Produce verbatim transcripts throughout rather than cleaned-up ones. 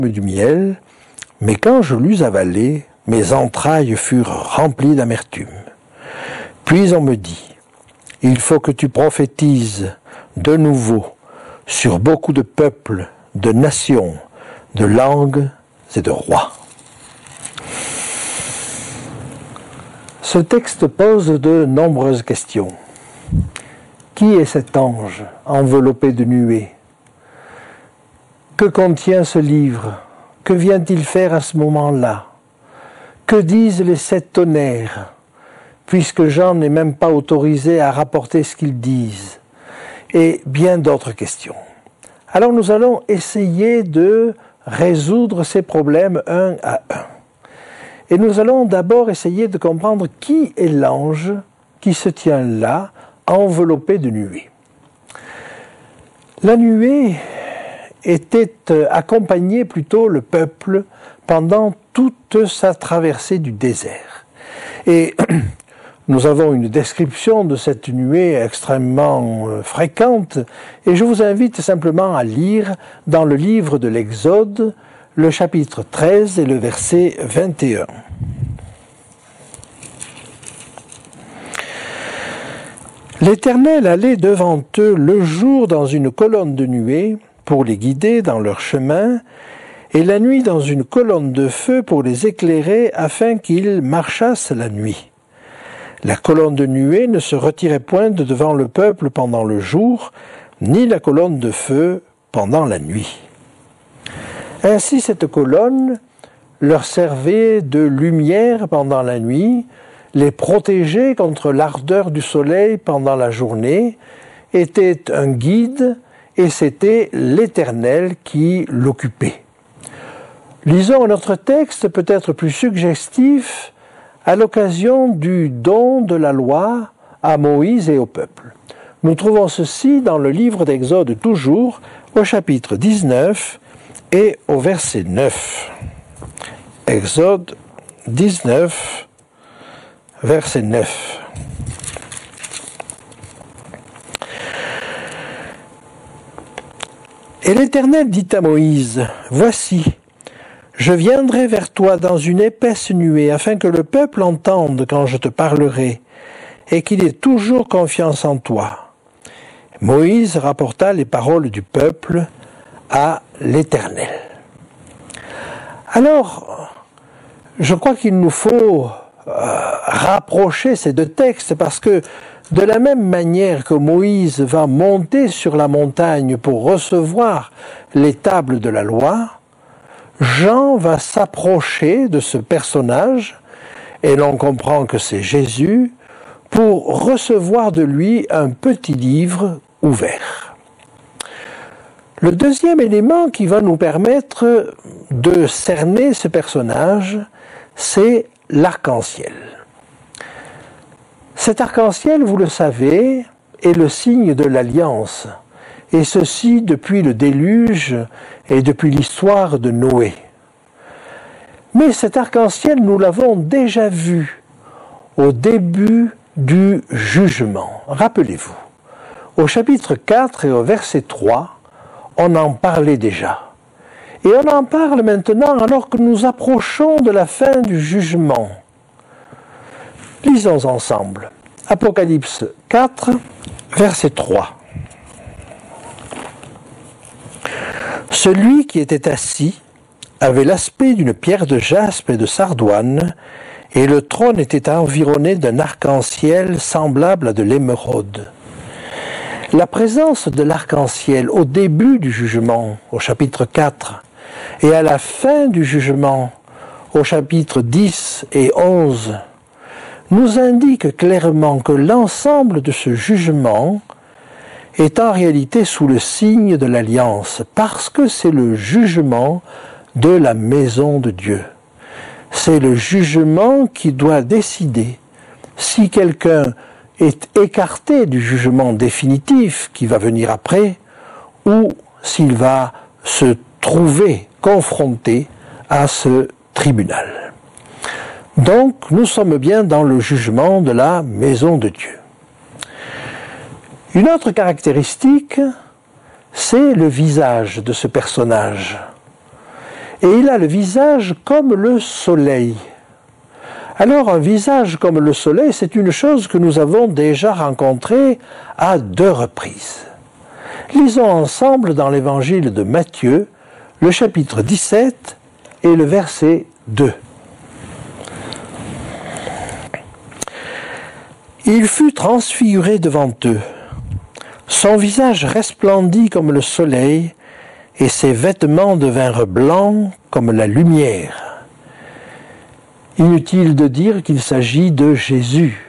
du miel, mais quand je l'eus avalé, mes entrailles furent remplies d'amertume. Puis on me dit, il faut que tu prophétises de nouveau sur beaucoup de peuples, de nations, de langues et de rois. Ce texte pose de nombreuses questions. Qui est cet ange enveloppé de nuées? Que contient ce livre? Que vient-il faire à ce moment-là? Que disent les sept tonnerres? Puisque Jean n'est même pas autorisé à rapporter ce qu'ils disent. Et bien d'autres questions. Alors nous allons essayer de résoudre ces problèmes un à un. Et nous allons d'abord essayer de comprendre qui est l'ange qui se tient là, enveloppé de nuées. La nuée était accompagnait plutôt le peuple pendant toute sa traversée du désert. Et nous avons une description de cette nuée extrêmement fréquente, et je vous invite simplement à lire dans le livre de l'Exode, le chapitre treize et le verset vingt et un. L'Éternel allait devant eux le jour dans une colonne de nuée pour les guider dans leur chemin, et la nuit dans une colonne de feu pour les éclairer afin qu'ils marchassent la nuit. La colonne de nuée ne se retirait point de devant le peuple pendant le jour, ni la colonne de feu pendant la nuit. Ainsi cette colonne leur servait de lumière pendant la nuit, les protégeait contre l'ardeur du soleil pendant la journée, était un guide, et c'était l'Éternel qui l'occupait. Lisons notre texte peut-être plus suggestif à l'occasion du don de la loi à Moïse et au peuple. Nous trouvons ceci dans le livre d'Exode toujours, au chapitre dix-neuf et au verset neuf. Exode dix-neuf, verset neuf. Et l'Éternel dit à Moïse, « Voici, je viendrai vers toi dans une épaisse nuée, afin que le peuple entende quand je te parlerai, et qu'il ait toujours confiance en toi. » Moïse rapporta les paroles du peuple à l'Éternel. Alors, je crois qu'il nous faut euh, rapprocher ces deux textes, parce que de la même manière que Moïse va monter sur la montagne pour recevoir les tables de la loi, Jean va s'approcher de ce personnage, et l'on comprend que c'est Jésus, pour recevoir de lui un petit livre ouvert. Le deuxième élément qui va nous permettre de cerner ce personnage, c'est l'arc-en-ciel. Cet arc-en-ciel, vous le savez, est le signe de l'alliance, et ceci depuis le déluge et depuis l'histoire de Noé. Mais cet arc-en-ciel, nous l'avons déjà vu au début du jugement. Rappelez-vous, au chapitre quatre et au verset trois, on en parlait déjà. Et on en parle maintenant alors que nous approchons de la fin du jugement. Lisons ensemble. Apocalypse quatre, verset trois. Celui qui était assis avait l'aspect d'une pierre de jaspe et de sardoine, et le trône était environné d'un arc-en-ciel semblable à de l'émeraude. La présence de l'arc-en-ciel au début du jugement, au chapitre quatre, et à la fin du jugement, au chapitre dix et onze, nous indique clairement que l'ensemble de ce jugement est en réalité sous le signe de l'alliance, parce que c'est le jugement de la maison de Dieu. C'est le jugement qui doit décider si quelqu'un est écarté du jugement définitif qui va venir après, ou s'il va se trouver confronté à ce tribunal. Donc, nous sommes bien dans le jugement de la maison de Dieu. Une autre caractéristique, c'est le visage de ce personnage. et il a le visage comme le soleil. Alors un visage comme le soleil, c'est une chose que nous avons déjà rencontrée à deux reprises. Lisons ensemble dans l'évangile de Matthieu, le chapitre dix-sept et le verset deux. Il fut transfiguré devant eux. Son visage resplendit comme le soleil, et ses vêtements devinrent blancs comme la lumière. Inutile de dire qu'il s'agit de Jésus.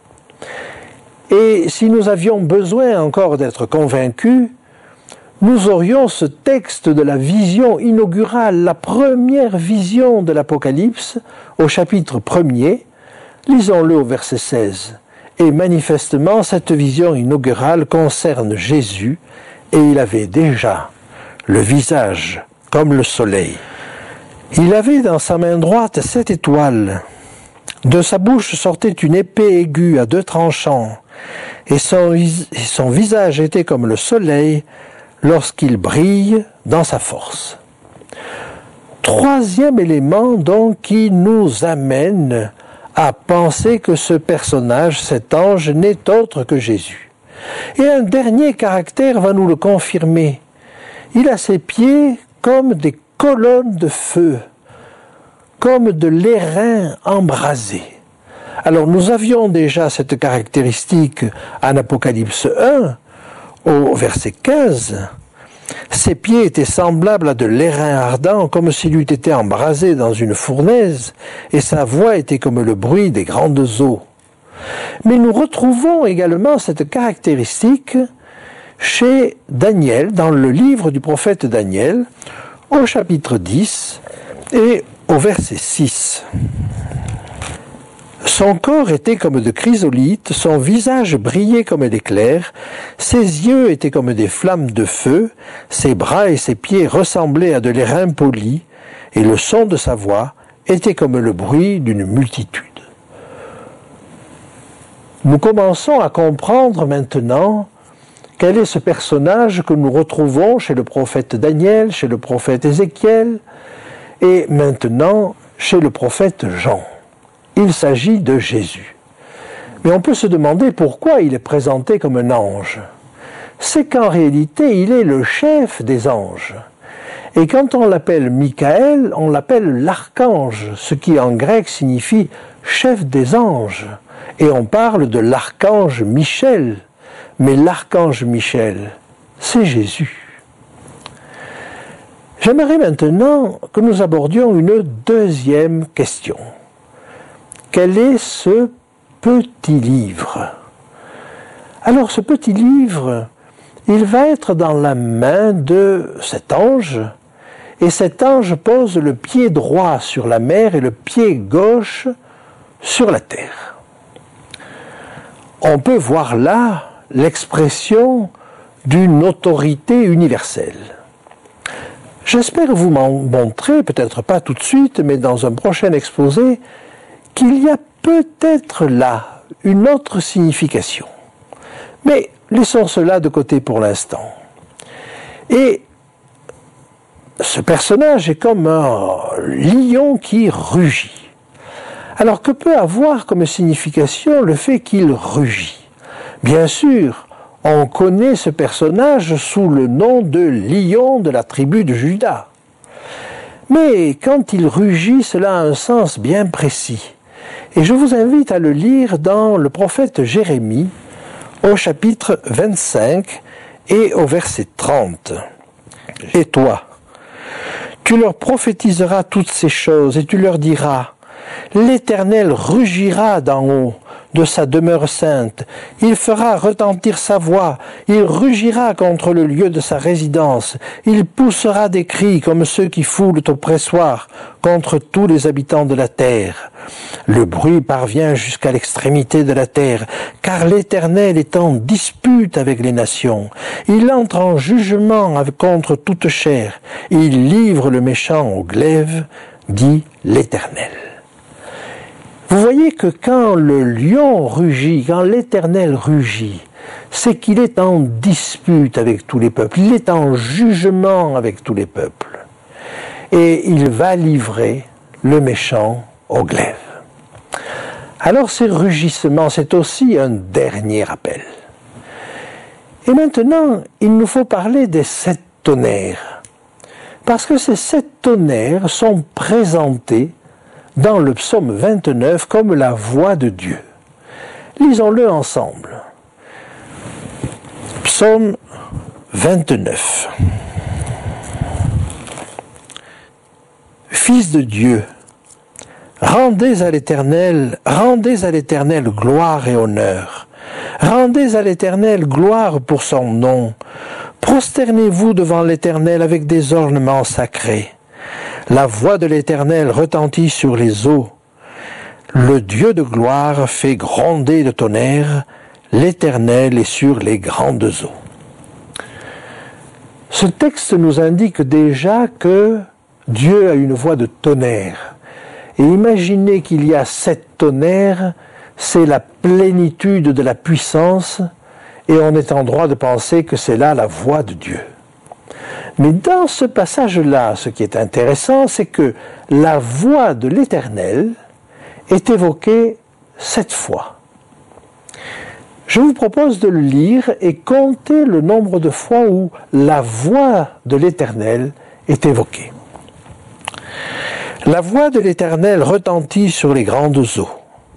Et si nous avions besoin encore d'être convaincus, nous aurions ce texte de la vision inaugurale, la première vision de l'Apocalypse, au chapitre premier. Lisons-le au verset seize. Et manifestement, cette vision inaugurale concerne Jésus, et il avait déjà le visage comme le soleil. Il avait dans sa main droite sept étoiles. De sa bouche sortait une épée aiguë à deux tranchants, et son, et son visage était comme le soleil lorsqu'il brille dans sa force. Troisième élément donc qui nous amène à penser que ce personnage, cet ange, n'est autre que Jésus. Et un dernier caractère va nous le confirmer. Il a ses pieds comme des colonnes de feu, comme de l'airain embrasé. Alors nous avions déjà cette caractéristique en Apocalypse un, au verset quinze. Ses pieds étaient semblables à de l'airain ardent, comme s'il eût été embrasé dans une fournaise, et sa voix était comme le bruit des grandes eaux. Mais nous retrouvons également cette caractéristique chez Daniel, dans le livre du prophète Daniel, au chapitre dix et au verset six. Son corps était comme de chrysolite, son visage brillait comme l'éclair, ses yeux étaient comme des flammes de feu, ses bras et ses pieds ressemblaient à de l'airain poli, et le son de sa voix était comme le bruit d'une multitude. Nous commençons à comprendre maintenant quel est ce personnage que nous retrouvons chez le prophète Daniel, chez le prophète Ézéchiel, et maintenant chez le prophète Jean. Il s'agit de Jésus. Mais on peut se demander pourquoi il est présenté comme un ange. C'est qu'en réalité, il est le chef des anges. Et quand on l'appelle Michael, on l'appelle l'archange, ce qui en grec signifie chef des anges. Et on parle de l'archange Michel. Mais l'archange Michel, c'est Jésus. J'aimerais maintenant que nous abordions une deuxième question. Quel est ce petit livre? Alors ce petit livre, il va être dans la main de cet ange, et cet ange pose le pied droit sur la mer et le pied gauche sur la terre. On peut voir là l'expression d'une autorité universelle. J'espère vous montrer, peut-être pas tout de suite, mais dans un prochain exposé, qu'il y a peut-être là une autre signification. Mais laissons cela de côté pour l'instant. Et ce personnage est comme un lion qui rugit. Alors que peut avoir comme signification le fait qu'il rugit? Bien sûr, on connaît ce personnage sous le nom de lion de la tribu de Juda. Mais quand il rugit, cela a un sens bien précis. Et je vous invite à le lire dans le prophète Jérémie, au chapitre vingt-cinq et au verset trente. « Et toi, tu leur prophétiseras toutes ces choses, et tu leur diras, « L'Éternel rugira d'en haut, de sa demeure sainte, il fera retentir sa voix, il rugira contre le lieu de sa résidence, il poussera des cris comme ceux qui foulent au pressoir contre tous les habitants de la terre. Le bruit parvient jusqu'à l'extrémité de la terre, car l'Éternel est en dispute avec les nations. Il entre en jugement contre toute chair, il livre le méchant au glaive, dit l'Éternel. » Vous voyez que quand le lion rugit, quand l'Éternel rugit, c'est qu'il est en dispute avec tous les peuples, il est en jugement avec tous les peuples. et il va livrer le méchant au glaive. Alors ces rugissements, c'est aussi un dernier appel. Et maintenant, il nous faut parler des sept tonnerres, parce que ces sept tonnerres sont présentés dans le psaume vingt-neuf comme la voix de Dieu. Lisons-le ensemble. Psaume vingt-neuf. Fils de Dieu, rendez à l'Éternel, rendez à l'Éternel gloire et honneur. Rendez à l'Éternel gloire pour son nom. Prosternez-vous devant l'Éternel avec des ornements sacrés. La voix de l'Éternel retentit sur les eaux. Le Dieu de gloire fait gronder le tonnerre. L'Éternel est sur les grandes eaux. Ce texte nous indique déjà que Dieu a une voix de tonnerre. Et imaginez qu'il y a sept tonnerres, c'est la plénitude de la puissance, et on est en droit de penser que c'est là la voix de Dieu. Mais dans ce passage-là, ce qui est intéressant, c'est que la voix de l'Éternel est évoquée sept fois. Je vous propose de le lire et compter le nombre de fois où la voix de l'Éternel est évoquée. La voix de l'Éternel retentit sur les grandes eaux.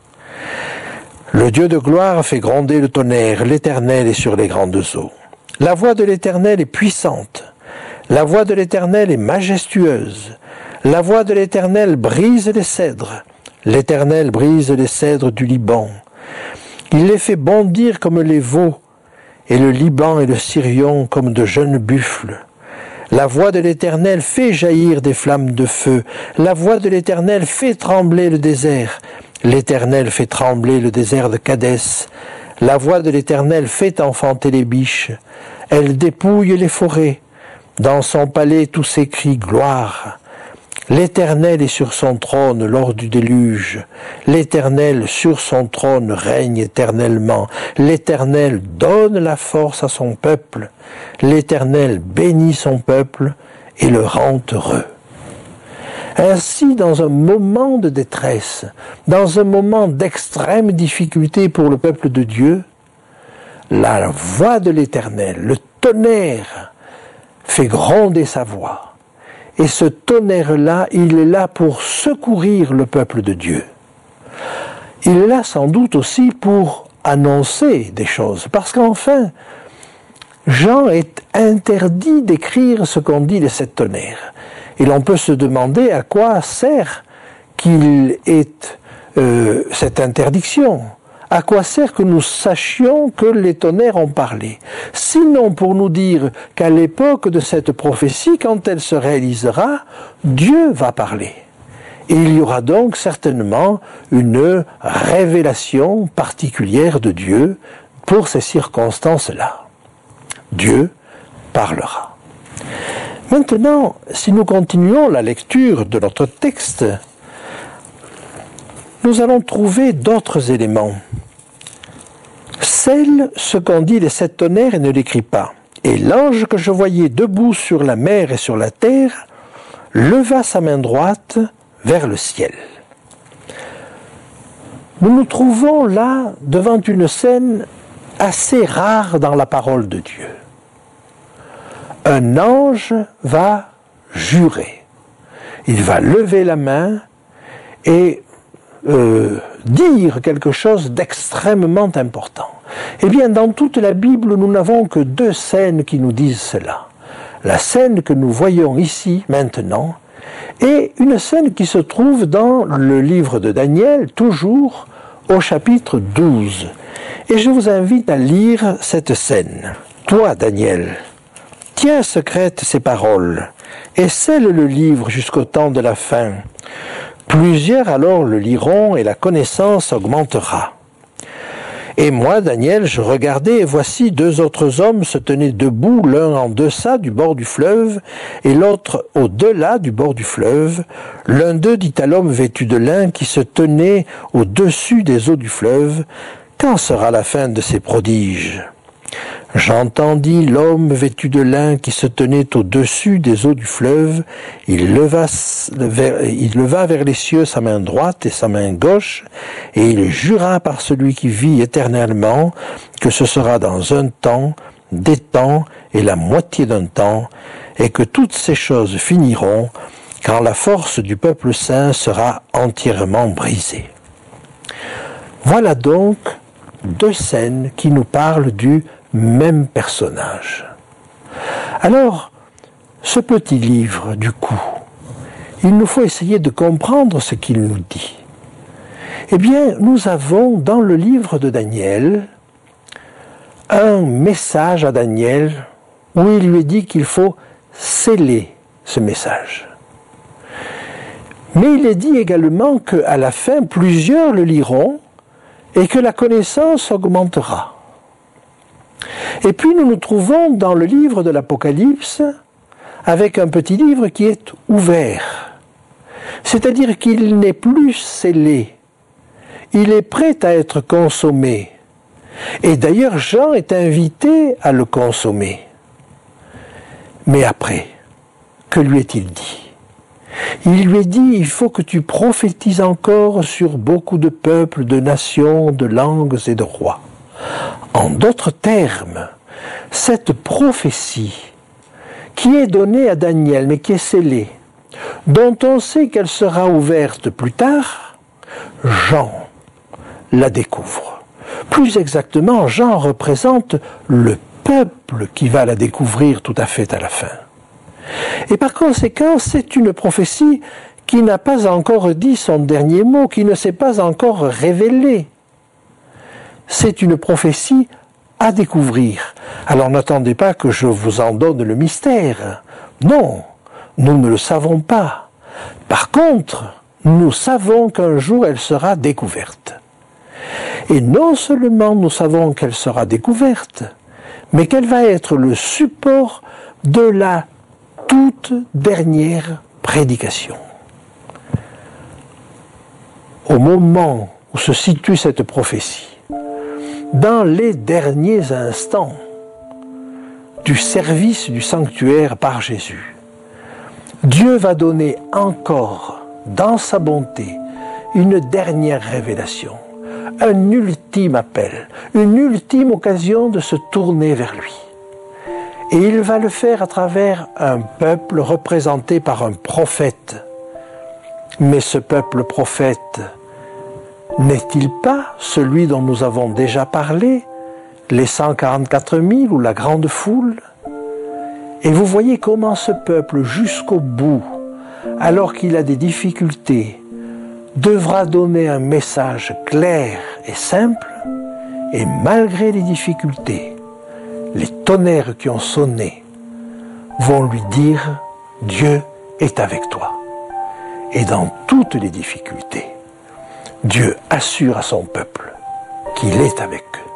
Le Dieu de gloire fait gronder le tonnerre, l'Éternel est sur les grandes eaux. La voix de l'Éternel est puissante, la voix de l'Éternel est majestueuse, la voix de l'Éternel brise les cèdres, l'Éternel brise les cèdres du Liban. Il les fait bondir comme les veaux, et le Liban et le Sirion comme de jeunes buffles. La voix de l'Éternel fait jaillir des flammes de feu, la voix de l'Éternel fait trembler le désert. L'Éternel fait trembler le désert de Kadès. La voix de l'Éternel fait enfanter les biches. Elle dépouille les forêts. Dans son palais, tous s'écrient gloire. L'Éternel est sur son trône lors du déluge. L'Éternel sur son trône règne éternellement. L'Éternel donne la force à son peuple. L'Éternel bénit son peuple et le rend heureux. Ainsi, dans un moment de détresse, dans un moment d'extrême difficulté pour le peuple de Dieu, la voix de l'Éternel, le tonnerre, fait gronder sa voix. Et ce tonnerre-là, il est là pour secourir le peuple de Dieu. Il est là sans doute aussi pour annoncer des choses, parce qu'enfin, Jean est interdit d'écrire ce qu'ont dit les sept tonnerres. Et l'on peut se demander à quoi sert qu'il ait euh, cette interdiction. À quoi sert que nous sachions que les tonnerres ont parlé? Sinon pour nous dire qu'à l'époque de cette prophétie, quand elle se réalisera, Dieu va parler. Et il y aura donc certainement une révélation particulière de Dieu pour ces circonstances-là. Dieu parlera. Maintenant, si nous continuons la lecture de notre texte, nous allons trouver d'autres éléments. Scelle ce qu'ont dit les sept tonnerres et ne l'écrit pas. Et l'ange que je voyais debout sur la mer et sur la terre leva sa main droite vers le ciel. Nous nous trouvons là devant une scène assez rare dans la parole de Dieu. Un ange va jurer. Il va lever la main et euh, dire quelque chose d'extrêmement important. Eh bien, dans toute la Bible, nous n'avons que deux scènes qui nous disent cela. La scène que nous voyons ici, maintenant, et une scène qui se trouve dans le livre de Daniel, toujours au chapitre douze. Et je vous invite à lire cette scène. Toi, Daniel, tiens secrète ces paroles, et scelle le livre jusqu'au temps de la fin. Plusieurs alors le liront, et la connaissance augmentera. Et moi, Daniel, je regardais, et voici deux autres hommes se tenaient debout, l'un en deçà du bord du fleuve, et l'autre au-delà du bord du fleuve. L'un d'eux dit à l'homme vêtu de lin qui se tenait au-dessus des eaux du fleuve, « Quand sera la fin de ces prodiges ?» J'entendis l'homme vêtu de lin qui se tenait au-dessus des eaux du fleuve. Il leva, vers, il leva vers les cieux sa main droite et sa main gauche, et il jura par celui qui vit éternellement que ce sera dans un temps, des temps et la moitié d'un temps, et que toutes ces choses finiront quand la force du peuple saint sera entièrement brisée. Voilà donc deux scènes qui nous parlent du même personnage. Alors, ce petit livre, du coup, il nous faut essayer de comprendre ce qu'il nous dit. Eh bien, nous avons dans le livre de Daniel un message à Daniel où il lui est dit qu'il faut sceller ce message. Mais il est dit également qu'à la fin, plusieurs le liront et que la connaissance augmentera. Et puis nous nous trouvons dans le livre de l'Apocalypse avec un petit livre qui est ouvert. C'est-à-dire qu'il n'est plus scellé. Il est prêt à être consommé. Et d'ailleurs, Jean est invité à le consommer. Mais après, que lui est-il dit ? Il lui est dit, il faut que tu prophétises encore sur beaucoup de peuples, de nations, de langues et de rois. En d'autres termes, cette prophétie qui est donnée à Daniel, mais qui est scellée, dont on sait qu'elle sera ouverte plus tard, Jean la découvre. Plus exactement, Jean représente le peuple qui va la découvrir tout à fait à la fin. Et par conséquent, c'est une prophétie qui n'a pas encore dit son dernier mot, qui ne s'est pas encore révélée. C'est une prophétie à découvrir. Alors n'attendez pas que je vous en donne le mystère. Non, nous ne le savons pas. Par contre, nous savons qu'un jour elle sera découverte. Et non seulement nous savons qu'elle sera découverte, mais qu'elle va être le support de la toute dernière prédication. Au moment où se situe cette prophétie, dans les derniers instants du service du sanctuaire par Jésus, Dieu va donner encore, dans sa bonté, une dernière révélation, un ultime appel, une ultime occasion de se tourner vers lui. Et il va le faire à travers un peuple représenté par un prophète. Mais ce peuple prophète, n'est-il pas celui dont nous avons déjà parlé, les cent quarante-quatre mille ou la grande foule? Et vous voyez comment ce peuple, jusqu'au bout, alors qu'il a des difficultés, devra donner un message clair et simple, et malgré les difficultés, les tonnerres qui ont sonné vont lui dire « Dieu est avec toi ». Et dans toutes les difficultés, Dieu assure à son peuple qu'il est avec eux.